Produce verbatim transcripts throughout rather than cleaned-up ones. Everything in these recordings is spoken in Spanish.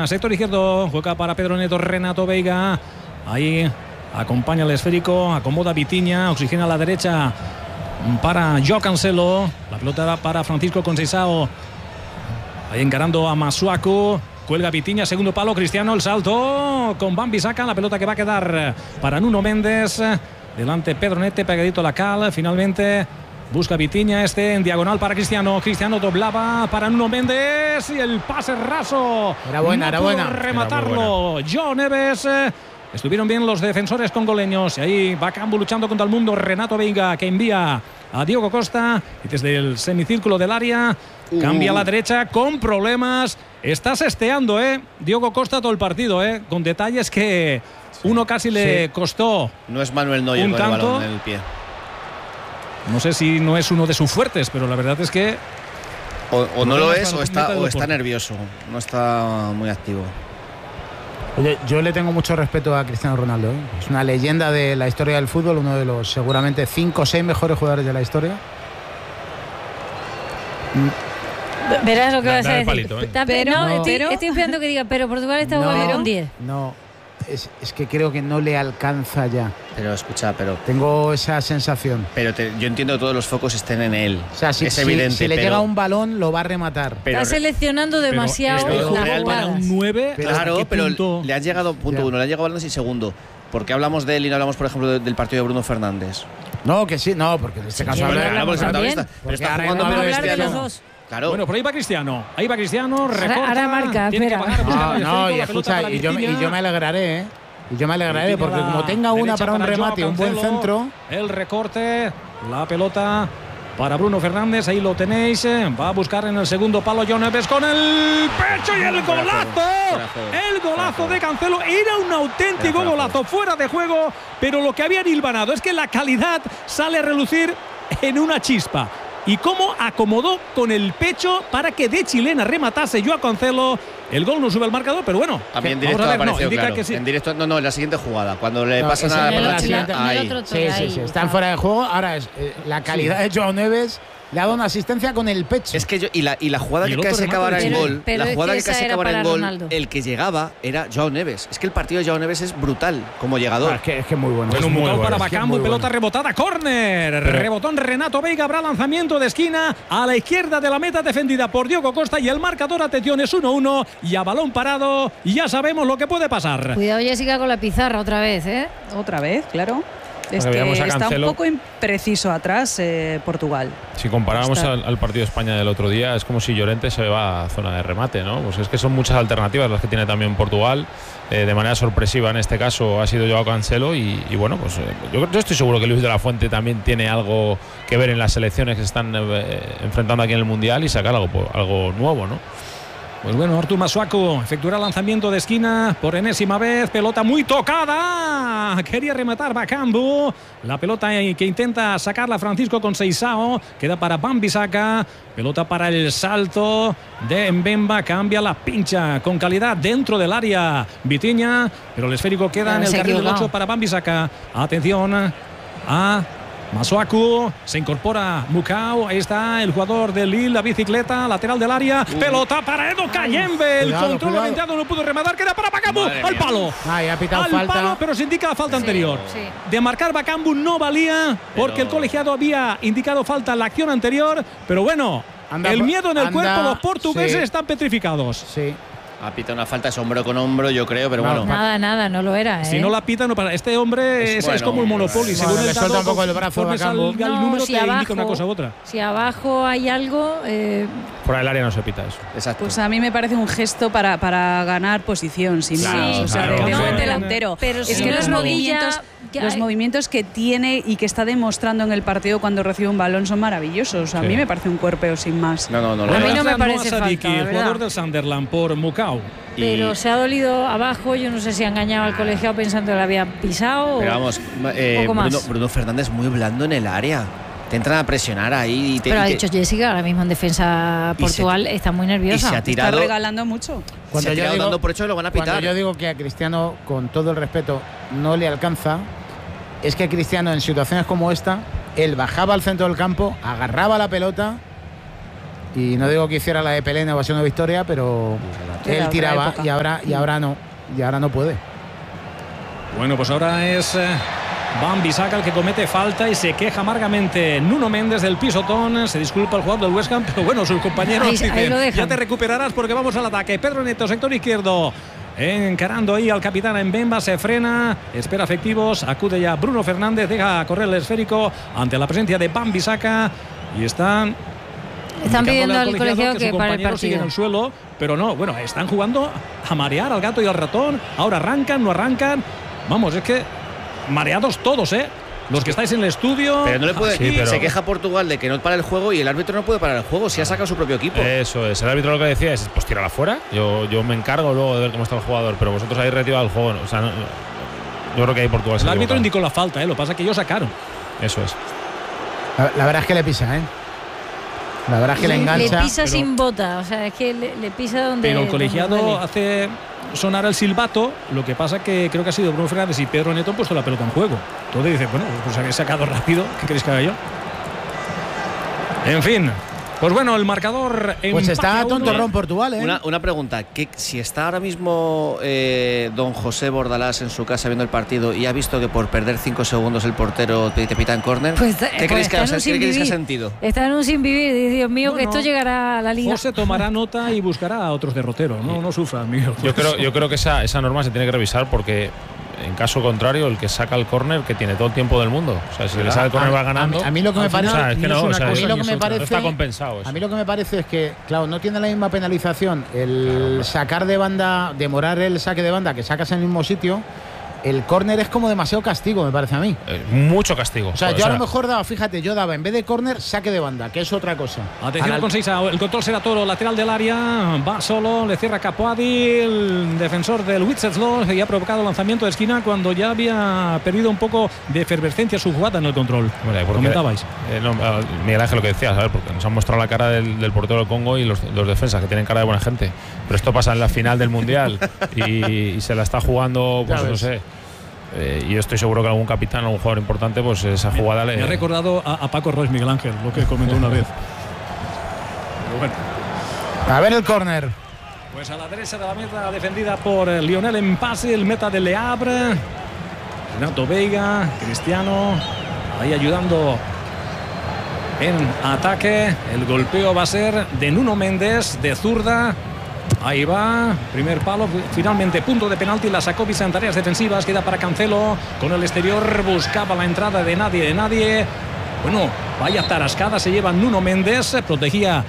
Veiga, sector izquierdo, juega para Pedro Neto, Renato Veiga. Ahí acompaña el esférico, acomoda Vitinha, oxigena a la derecha para Joao Cancelo. La pelota para Francisco Conceição. Ahí encarando a Masuaku. Cuelga Vitinha, segundo palo, Cristiano, el salto con Wan-Bissaka, la pelota que va a quedar para Nuno Méndez. Delante Pedro Neto, pegadito a la cal. Finalmente busca Vitinha, este en diagonal para Cristiano. Cristiano doblaba para Nuno Méndez y el pase raso. Era buena, no era pudo buena. rematarlo. Joao Neves. Estuvieron bien los defensores congoleños. Y ahí Bakambu luchando contra el mundo. Renato Veiga que envía a Diogo Costa. Y desde el semicírculo del área uh. cambia a la derecha con problemas. Está sesteando, ¿eh? Diogo Costa todo el partido, ¿eh? Con detalles que uno casi sí. le costó. No es Manuel Neuer un con tanto. el balón en el pie. No sé si no es uno de sus fuertes, pero la verdad es que o, o no lo es o está, o está nervioso. No está muy activo. Oye, yo le tengo mucho respeto a Cristiano Ronaldo, ¿eh? Es una leyenda de la historia del fútbol, uno de los seguramente cinco o seis mejores jugadores de la historia. Verás lo que da, vas da a decir. Palito, ¿eh? Pero, no, no, estoy, pero, estoy esperando que diga, pero Portugal está no, jugando con diez. No, es, es que creo que no le alcanza ya. Pero escucha, pero tengo esa sensación. Pero te, yo entiendo que todos los focos estén en él. O sea, si, es si, evidente. si le pero, llega un balón, lo va a rematar. Pero, está seleccionando demasiado pero, las pero, para un nueve. Claro, pero le han llegado punto uno, le han llegado balones y segundo. ¿Por qué hablamos de él y no hablamos, por ejemplo, de, del partido de Bruno Fernández? No, que sí, no, porque en este caso sí, habla, hablamos de protagonista. Pero está jugando no pero hablar de los dos. Claro. Bueno, por ahí va Cristiano. Ahí va Cristiano. Recorta, ahora, ahora marca, espera. Bajar, no, no, y escucha, y yo, y yo me alegraré, ¿eh? Y yo me alegraré porque como tenga una para un remate y un buen centro. El recorte, la pelota para Bruno Fernández, ahí lo tenéis. Va a buscar en el segundo palo Joao Neves con el pecho y el golazo. El golazo de Cancelo. Era un auténtico golazo, fuera de juego, pero lo que habían hilvanado es que la calidad sale a relucir en una chispa. Y cómo acomodó con el pecho para que de chilena rematase Joao Cancelo. El gol no sube al marcador, pero bueno. A mí en directo me apareció, no, claro. Que sí. En directo, no, no, en la siguiente jugada. Cuando le no, pasan a la chilena, ahí. Sí, sí, sí. Están fuera de juego. Ahora es eh, la calidad sí. de Joao Neves. Le ha dado una asistencia con el pecho. Es que yo, y la, y la jugada y que casi acabara en gol, pero la jugada es que que casi acabara en gol, Ronaldo. el que llegaba era Joao Neves. Es que el partido de Joao Neves es brutal como llegador. Ah, es que es que muy bueno. Bueno, es un muy gol para bueno, Bakambu, es pelota bueno. rebotada, córner. Pero, Rebotón Renato Veiga, habrá lanzamiento de esquina a la izquierda de la meta defendida por Diogo Costa y el marcador, atención, es uno uno y a balón parado y ya sabemos lo que puede pasar. Cuidado Jessica con la pizarra otra vez, ¿eh? Otra vez, claro. Es que está un poco impreciso atrás eh, Portugal. Si comparamos está. al, al partido de España del otro día, es como si Llorente se va a zona de remate, ¿no? Pues es que son muchas alternativas las que tiene también Portugal. Eh, de manera sorpresiva en este caso ha sido Joao Cancelo y, y bueno, pues eh, yo, yo estoy seguro que Luis de la Fuente también tiene algo que ver en las selecciones que se están eh, enfrentando aquí en el Mundial y sacar algo, algo nuevo, ¿no? Pues bueno, Artur Masuaku efectuará lanzamiento de esquina por enésima vez, pelota muy tocada, quería rematar Bakambu, la pelota que intenta sacarla Francisco Conceição, queda para Wan-Bissaka, pelota para el salto de Mbemba, cambia la pincha con calidad dentro del área Vitinha, pero el esférico queda en el carril del ocho para Wan-Bissaka. Atención a Masuaku, se incorpora Mukau, ahí está el jugador del Lille, la bicicleta, lateral del área, uh. pelota para Edo Kayembe, el cuidado, control orientado, no pudo rematar, queda para Bakambu, al palo, Ay, ha pitado al falta. palo, pero se indica la falta sí, anterior. Sí. De marcar Bakambu no valía, porque pero... el colegiado había indicado falta en la acción anterior, pero bueno, anda, el miedo en el anda, cuerpo, los portugueses sí. están petrificados. Sí. Ha pitado una falta, es hombro con hombro, yo creo, pero no, bueno. Nada, nada, no lo era. ¿eh? Si no la pita, no para. Este hombre es, es, bueno, es como el Monopoly. Bueno, según le el suelta un poco el brazo a Bakambu. El no, número si te abajo, indica una cosa u otra. Si abajo hay algo. Eh... Fuera del área no se pita eso. Exacto. Pues a mí me parece un gesto para, para ganar posición, sin claro, más. O sea, claro, de, no, de no, delantero. Pero es si que no los movimientos, ya, los movimientos que tiene y que está demostrando en el partido cuando recibe un balón son maravillosos. A sí. mí me parece un cuerpeo sin más. No, no, no. no a mí no me no parece Sadiki, falta, el jugador del Sunderland por Mukau. Pero y... se ha dolido abajo, yo no sé si ha engañado al colegiado pensando que lo había pisado. Pero vamos, eh, Bruno, Bruno Fernández muy blando en el área. Te entran a presionar ahí. Y te, Pero ha y dicho te... Jessica, ahora mismo en defensa Portugal se, está muy nerviosa. Y se ha tirado, está regalando mucho. Cuando se ha tirado yo digo, dando por hecho que lo van a pitar. Cuando yo digo que a Cristiano, con todo el respeto, no le alcanza, es que Cristiano en situaciones como esta, él bajaba al centro del campo, agarraba la pelota Y no digo que hiciera la de Pelé en Evasión de Victoria, pero Era él tiraba otra y ahora, y ahora no. Y ahora no puede. Bueno, pues ahora es eh, Wan-Bissaka el que comete falta y se queja amargamente Nuno Méndez del pisotón. Se disculpa el jugador del West Ham, pero bueno, sus compañeros Ahí- dicen, ahí lo dejan. ya te recuperarás porque vamos al ataque. Pedro Neto, sector izquierdo, encarando ahí al capitán Mbemba, se frena, espera efectivos, acude ya Bruno Fernández, deja correr el esférico ante la presencia de Wan-Bissaka y están Están indicándole pidiendo al colegiado su que pare el compañero sigue en partido. el suelo, pero no, bueno, están jugando a marear al gato y al ratón. Ahora arrancan, no arrancan. Vamos, es que mareados todos, ¿eh? Los que estáis en el estudio. Pero no le puede. Sí, pero- Se queja Portugal de que no para el juego y el árbitro no puede parar el juego si ha sacado su propio equipo. Eso es, el árbitro lo que decía es, pues tírala fuera. Yo, yo me encargo luego de ver cómo está el jugador, pero vosotros habéis retirado el juego. O sea, no- yo creo que ahí Portugal se El árbitro equivoca. indicó la falta, ¿eh? Lo que pasa es que ellos sacaron. Eso es. La, la verdad es que le pisa, ¿eh? La verdad es que le Le, engancha. le pisa pero- sin bota, o sea, es que le, le pisa donde. Pero el donde colegiado duele. hace sonar el silbato. Lo que pasa que creo que ha sido Bruno Fernández y Pedro Neto han puesto la pelota en juego. Entonces dice, bueno, pues habéis sacado rápido. ¿Qué queréis que haga yo? En fin. Pues bueno, el marcador. Pues empate está a uno. tontorrón Portugal, ¿eh? Una, una pregunta, ¿qué, si está ahora mismo eh, don José Bordalás en su casa viendo el partido y ha visto que por perder cinco segundos el portero te, te pita en córner, Pues, ¿qué eh, pues creéis que, está ha- en un ¿qué sin creéis que ha vivir. sentido? Está en un sin vivir. Dice, Dios mío, que Bueno, esto llegará a la liga. José tomará nota y buscará a otros derroteros. No, no sufra, Miguel. Yo creo, yo creo que esa, esa norma se tiene que revisar porque en caso contrario, el que saca el córner que tiene todo el tiempo del mundo. O sea, si le sale el córner va ganando. A mí, a mí lo que me Al final, parece, o sea, es que ni no, es una o sea, cosa a mí lo ni que es me otra. parece, no está compensado eso. A mí lo que me parece es que, claro, no tiene la misma penalización el sacar de banda, demorar el saque de banda que sacas en el mismo sitio. El córner es como demasiado castigo, me parece a mí. Eh, mucho castigo. O sea, yo a lo mejor daba, fíjate, yo daba en vez de córner, saque de banda, que es otra cosa. Atención Al- con Seiza, el control será Toro, lateral del área, va solo, le cierra Capuadi, el defensor del Witzeslaw, y ha provocado lanzamiento de esquina cuando ya había perdido un poco de efervescencia su jugada en el control. Hombre, porque- Comentabais. Eh, no, ah, Miguel Ángel, lo que decías, a ver, porque nos han mostrado la cara del, del portero del Congo y los, los defensas que tienen cara de buena gente. Pero esto pasa en la final del Mundial y, y se la está jugando, pues Ya no ves. sé. Eh, y yo estoy seguro que algún capitán, algún jugador importante, pues esa jugada le. Me ha recordado a, a Paco Royce, Miguel Ángel, lo que comentó una vez. Pero bueno. A ver el córner. Pues a la derecha de la meta defendida por eh, Lionel Empase, el meta de Le Havre. Renato Veiga, Cristiano, ahí ayudando en ataque. El golpeo va a ser de Nuno Méndez, de zurda. Ahí va, primer palo, finalmente punto de penalti, la sacó Visa en tareas defensivas, queda para Cancelo, con el exterior buscaba la entrada de nadie, de nadie. Bueno, vaya tarascada se lleva Nuno Méndez, protegía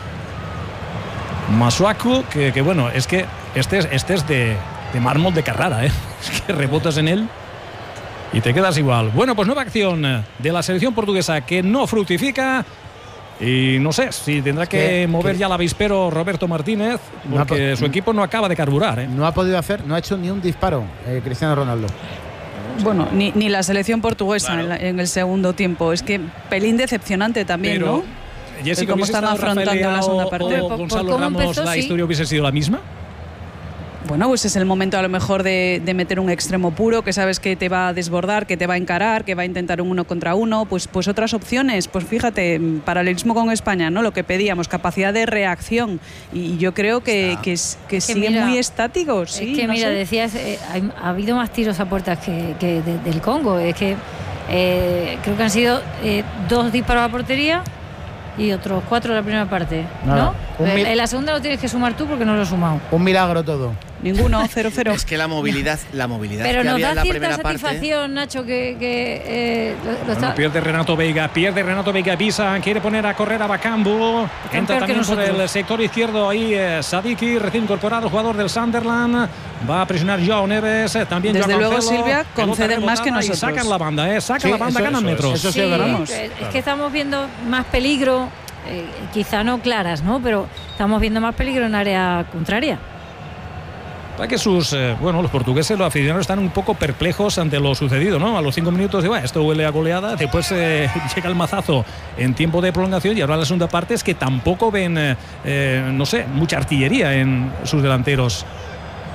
Masuaku, que, que bueno, es que este es, este es de, de mármol de Carrara, ¿eh? Es que rebotas en él y te quedas igual. Bueno, pues nueva acción de la selección portuguesa que no fructifica. Y no sé si tendrá que, que- mover que- ya el avispero Roberto Martínez, No ha porque po- su equipo no acaba de carburar, ¿eh? No ha podido hacer, no ha hecho ni un disparo eh, Cristiano Ronaldo. Bueno, ni, ni la selección portuguesa Claro. en, la- en el segundo tiempo. Es que pelín decepcionante también, Pero, ¿no? Jessica, cómo ¿hubiese están estado afrontando Rafael la Leao segunda parte? o Por- por Gonzalo cómo Ramos, empezó, la sí. historia hubiese sido la misma? Bueno, pues es el momento a lo mejor de, de meter un extremo puro que sabes que te va a desbordar, que te va a encarar, que va a intentar un uno contra uno. Pues, pues otras opciones, pues fíjate, paralelismo con España, ¿no? Lo que pedíamos, capacidad de reacción. Y yo creo que, que, es- que siguen mira, muy estáticos. Sí, es que no mira, sé. decías, eh, hay- ha habido más tiros a puertas que, que de- del Congo. Es que eh, creo que han sido eh, dos disparos a portería y otros cuatro en la primera parte, Nada. ¿no? Un En mil- en la segunda lo tienes que sumar tú porque no lo he sumado. Un milagro todo. Ninguno, cero, cero. Es que la movilidad, la movilidad Pero que nos había da en la cierta primera parte. satisfacción, Nacho, que, que eh, lo- lo Bueno, está- pierde Renato Veiga, pierde Renato Veiga, Pisa, quiere poner a correr a Bacambu, Están entra peor que también por nosotros. el sector izquierdo ahí eh, Sadiki, recién incorporado, jugador del Sunderland, va a presionar Joao Neves, eh, también Desde Joao luego, Cancelo, Silvia, pelota conceden más que rebotada y nosotros. sacan la banda, eh, sacan Sí, la banda, eso- ganan eso es. metros. Eso sí Sí, es verdad. eh, es que estamos viendo más peligro, eh, quizá no claras, ¿no? Pero estamos viendo más peligro en área contraria. Para que sus, eh, bueno, los portugueses, los aficionados están un poco perplejos ante lo sucedido, ¿no? A los cinco minutos de, "Buah, esto huele a goleada", después eh, llega el mazazo en tiempo de prolongación y ahora la segunda parte es que tampoco ven, eh, eh, no sé, mucha artillería en sus delanteros.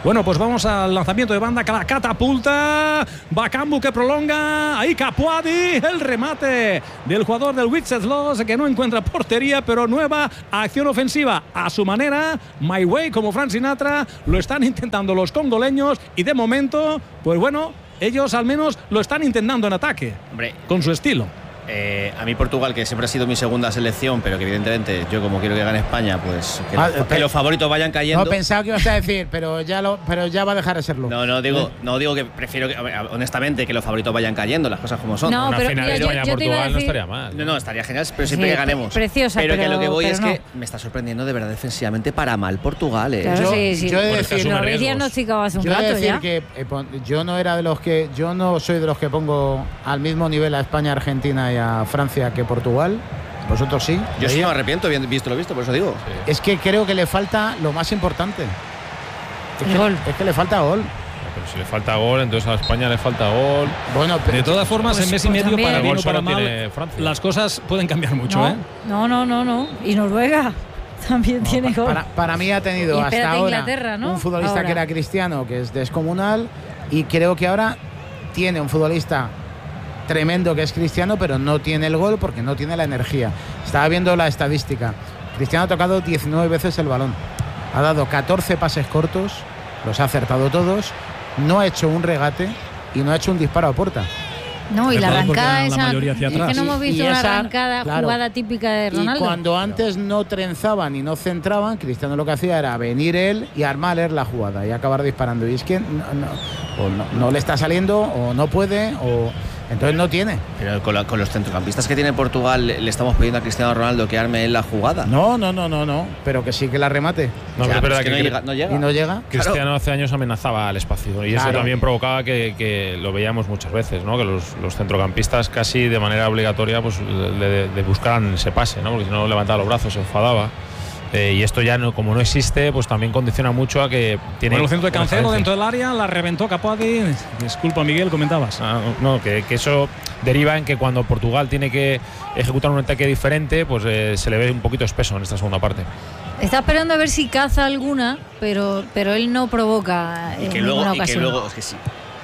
Bueno, pues vamos al lanzamiento de banda, que la catapulta. Bakambu que prolonga. Ahí Capuadi, el remate del jugador del Wenceslas, que no encuentra portería, pero nueva acción ofensiva a su manera. My Way, como Frank Sinatra, lo están intentando los congoleños y de momento, pues bueno, ellos al menos lo están intentando en ataque. Hombre, con su estilo. Eh, a mí Portugal, que siempre ha sido mi segunda selección, pero que evidentemente yo como quiero que gane España, pues que, ah, los, que los favoritos vayan cayendo. No pensaba que ibas a decir, pero ya lo, pero ya va a dejar de serlo. No, no digo, no digo que prefiero que, honestamente, que los favoritos vayan cayendo, las cosas como son. No, una pero final mira, de yo- España yo te iba a Portugal no decir- estaría mal. No, no, estaría genial, pero siempre Sí, que ganemos. preciosa, pero, que pero- lo que voy pero es no. que me está sorprendiendo de verdad defensivamente para mal Portugal. ¿eh? Claro, Yo- sí, sí. yo he de Porque decir- asume Lo habéis riesgos. diagnosticado hace un Yo he de rato decir ya. que eh, pon- yo no era de los que yo no soy de los que pongo al mismo nivel a España, Argentina y a Francia que Portugal. Vosotros sí. Yo sí me arrepiento, bien visto lo visto, por eso digo. Es que creo que le falta lo más importante. Es El que, gol. es que le falta gol. Pero si le falta gol, entonces a España le falta gol. Bueno, pero De todas formas, Pues- en mes y pues medio, también. para El bien gol o para solo mal, tiene Francia. las cosas pueden cambiar mucho, no, ¿eh? no, no, no, no. Y Noruega también tiene gol. para, para mí ha tenido Y hasta espérate ahora Inglaterra, ¿no? un futbolista Ahora. que era cristiano, que es descomunal, y creo que ahora tiene un futbolista tremendo que es Cristiano, pero no tiene el gol porque no tiene la energía. Estaba viendo la estadística. Cristiano ha tocado diecinueve veces el balón. Ha dado catorce pases cortos, los ha acertado todos, no ha hecho un regate y no ha hecho un disparo a puerta. No, y la Recuerdo porque arrancada eran la esa. mayoría hacia Es que atrás. no hemos Y- visto y una esa- arrancada claro. jugada típica de Y Ronaldo. cuando antes no trenzaban y no centraban, Cristiano lo que hacía era venir él y armar él la jugada y acabar disparando. Y es que no, no, o no, no le está saliendo, o no puede, o entonces no tiene. Pero con, la- con los centrocampistas que tiene Portugal, le, le estamos pidiendo a Cristiano Ronaldo que arme él la jugada. No, no, no, no, no. Pero que sí que la remate. No, Ya, pero es pero verdad es que no que llega, no llega. Y no llega. Cristiano hace años amenazaba al espacio y eso Claro. también provocaba que, que lo veíamos muchas veces, ¿no? Que los, los centrocampistas casi de manera obligatoria pues le, le buscaran ese pase, ¿no? Porque si no levantaba los brazos se enfadaba. Eh, y esto ya no, como no existe, pues también condiciona mucho a que tiene. Bueno, el centro de una Cancelo carencia. dentro del área, la reventó Capuadi. Disculpa, Miguel, comentabas. Ah, no, que, que eso deriva en que cuando Portugal tiene que ejecutar un ataque diferente, pues eh, se le ve un poquito espeso en esta segunda parte. Está esperando a ver si caza alguna, pero, pero él no provoca Y en que luego, ninguna y que ocasión. luego, es que sí.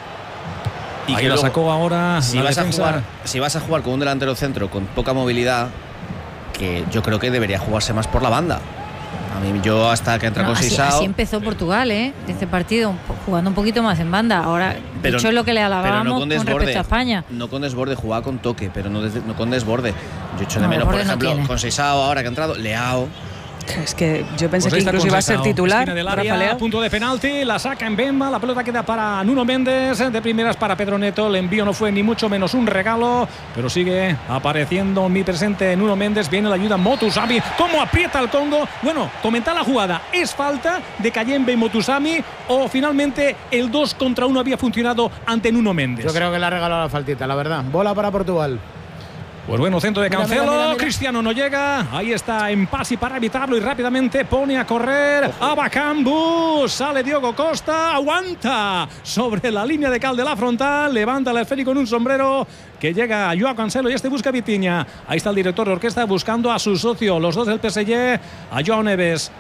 Y Ahí que la luego, sacó ahora. si la vas a defensa. jugar, si vas a jugar con un delantero centro con poca movilidad, que yo creo que debería jugarse más por la banda. A mí, yo hasta que entra No, con así, Sisao, así empezó Portugal, ¿eh? Este partido, un po- jugando un poquito más en banda. Ahora, pero, dicho es lo que le pero alabábamos no con con, desborde, respecto a España. no con desborde, jugaba con toque, pero no, desde- no con desborde. Yo echo de No, menos, por desborde no ejemplo, tiene. con Sisao ahora que ha entrado, Leao. Es que yo pensé Pues que ahí está incluso iba a ser Conceição. titular. Esquina del Rafa área, Leao. punto de penalti, la saca en Bemba, la pelota queda para Nuno Méndez, de primeras para Pedro Neto, el envío no fue ni mucho menos un regalo, pero sigue apareciendo mi presente Nuno Méndez, viene la ayuda Motusami, cómo aprieta el Congo. Bueno, comenta la jugada, ¿es falta de Kayembe y Motusami o finalmente el dos contra uno había funcionado ante Nuno Méndez? Yo creo que le ha regalado la faltita, la verdad. Bola para Portugal. Pues bueno, centro de Mira, Cancelo, mira, mira, mira. Cristiano no llega, ahí está en pase para evitarlo y rápidamente pone a correr a Bakambu, sale Diogo Costa, aguanta sobre la línea de cal de la frontal, levanta el esférico en un sombrero que llega a Joao Cancelo y este busca a Vitinha, ahí está el director de orquesta buscando a su socio, los dos del P S G, a Joao Neves.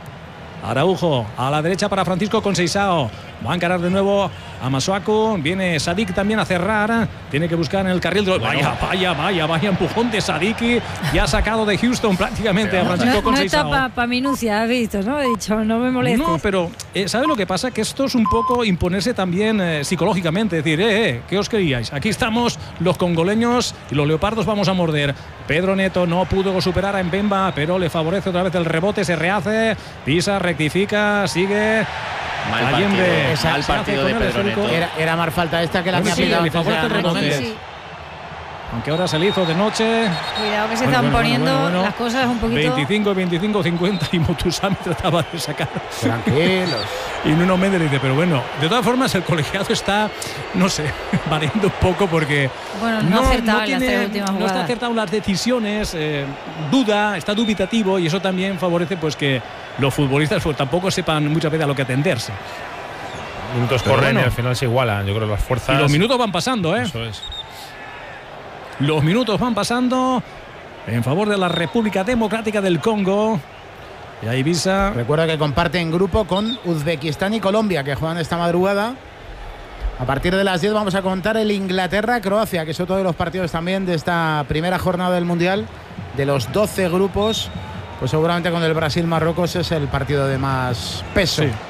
Araujo a la derecha para Francisco Conceição. Va a encarar de nuevo a Masuaku. Viene Sadik también a cerrar. Tiene que buscar en el carril. De... Vaya, vaya, vaya, vaya empujón de Sadiki. Y ha sacado de Houston prácticamente a No, Francisco no, no Conceição. está para pa minucia, has visto, ¿no? He dicho, no me molestes. No, pero eh, ¿sabes lo que pasa? Que esto es un poco imponerse también eh, psicológicamente. Decir, eh, eh, ¿qué os creíais? Aquí estamos los congoleños y los leopardos vamos a morder. Pedro Neto no pudo superar a Mbemba, pero le favorece otra vez el rebote, se rehace, pisa, rectifica, sigue. Mal Allende, partido, se mal hace partido con de el Pedro esférico. Neto. Era, era más falta esta que la Bueno, que ha sí, pitado le favorece antes el Nuno rebote. Méndez. Sí. Aunque ahora se le hizo de noche. Cuidado que se Bueno, están bueno, poniendo bueno, bueno. las cosas un poquito. veinticinco, veinticinco, cincuenta y Motusami trataba de sacar. Tranquilos. Y Nuno Méndez dice, pero bueno, de todas formas el colegiado está, no sé, variando un poco porque Bueno, no ha acertado en las tres últimas no está jugadas. acertado en las decisiones, eh, duda, está dubitativo y eso también favorece pues que los futbolistas pues, tampoco sepan muchas veces a lo que atenderse. Minutos Pero corren bueno. y al final se igualan. Yo creo que las fuerzas. Y los minutos van pasando, ¿eh? Eso es. Los minutos van pasando en favor de la República Democrática del Congo. Y a Ibiza. Recuerda que comparten grupo con Uzbekistán y Colombia, que juegan esta madrugada. A partir de las diez vamos a contar el Inglaterra-Croacia, que es otro de los partidos también de esta primera jornada del Mundial. De los doce grupos, pues seguramente con el Brasil-Marruecos es el partido de más peso. Sí.